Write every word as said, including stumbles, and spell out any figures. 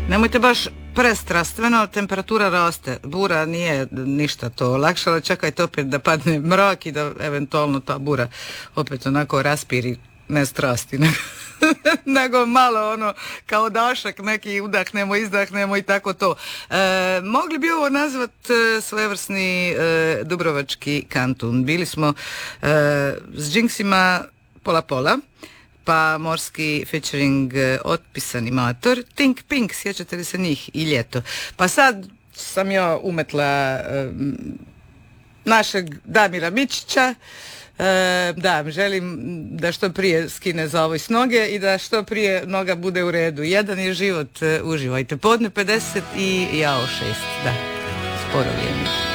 Nemojte baš prestrastveno, temperatura raste. Bura nije ništa to olakšala, čekajte opet da padne mrak i da eventualno ta bura opet onako raspiri, ne strasti, nego, nego malo ono kao dašak neki, udahnemo, izdahnemo i tako to. E, mogli bi ovo nazvat e, svojevrsni e, dubrovački kantun. Bili smo e, s džinksima pola pola, pa morski featuring e, otpisani mator, Tink Pink, sjećate li se njih, i ljeto. Pa sad sam ja umetla e, našeg Damira Mičića. E, da, želim da što prije skine za ovoj s noge i da što prije noga bude u redu. Jedan je život, e, uživajte. Podne pedeset i jao šest, da, sporo vrijeme.